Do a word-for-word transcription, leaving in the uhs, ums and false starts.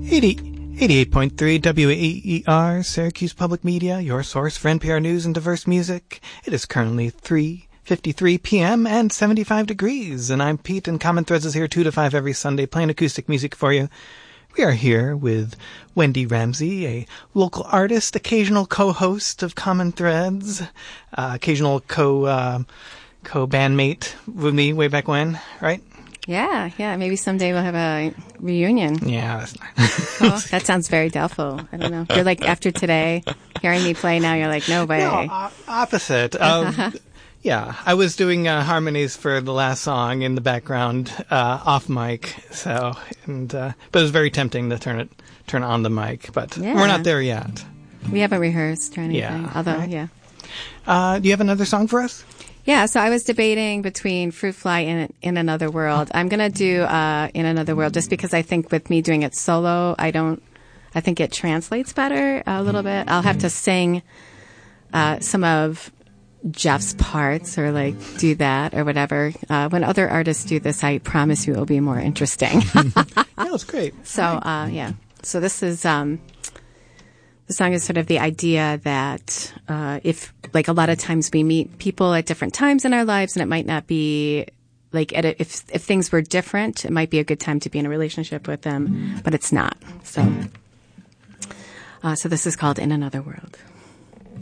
eighty, eighty-eight point three W A E R, Syracuse Public Media, your source for N P R News and diverse music. It is currently three fifty-three p.m. and seventy-five degrees, and I'm Pete, and Common Threads is here two to five every Sunday playing acoustic music for you. We are here with Wendy Ramsey, a local artist, occasional co-host of Common Threads, uh, occasional co, uh, co-bandmate with me way back when, right? Yeah, yeah. Maybe someday we'll have a reunion. Yeah, that's nice. Oh, that sounds very doubtful. I don't know. You're like, after today, hearing me play now, you're like, no way. No, uh, opposite. Um, yeah, I was doing uh, harmonies for the last song in the background, uh, off mic. So, and uh, but it was very tempting to turn it, turn on the mic. But yeah. We're not there yet. We haven't rehearsed or anything. Yeah, although, right. yeah. Uh, do you have another song for us? Yeah, so I was debating between Fruit Fly and In Another World. I'm going to do uh, In Another World just because I think with me doing it solo, I don't, I think it translates better a little bit. I'll have to sing uh, some of Jeff's parts or like do that or whatever. Uh, when other artists do this, I promise you it will be more interesting. Yeah, it's great. So, uh, yeah. So this is... Um, The song is sort of the idea that uh, if, like, a lot of times we meet people at different times in our lives, and it might not be, like, at a, if if things were different, it might be a good time to be in a relationship with them, but it's not. So, uh, so this is called In Another World.